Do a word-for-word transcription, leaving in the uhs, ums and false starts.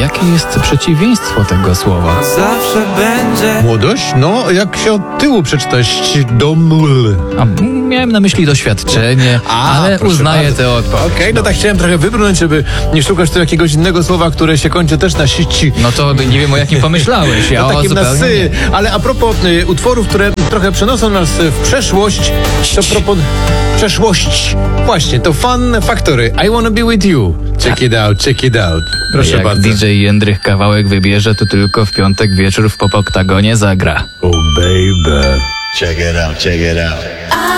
jakie jest przeciwieństwo tego słowa? Zawsze będzie. Młodość? No, jak się od tyłu przeczytać, dom... A, miałem na myśli doświadczenie, A, ale proszę uznaję bardzo. tę odpowiedź. Okej, no tak chciałem trochę wybrnąć, żeby nie szukać tu jakiegoś innego słowa, które się kończy też na sici. No to nie wiem, o jakim pomyślałeś. Ja No o takim na zupełnie sy. nie. Ale a propos y, utworów, które trochę przenoszą nas w przeszłość, to propos... Przeszłość. Właśnie, to Fun Factory. I wanna be with you. Check it out, check it out. Proszę Jak bardzo. D J Jędrych kawałek wybierze, to tylko w piątek wieczór w Pop Oktagonie zagra. Oh baby. Check it out, check it out.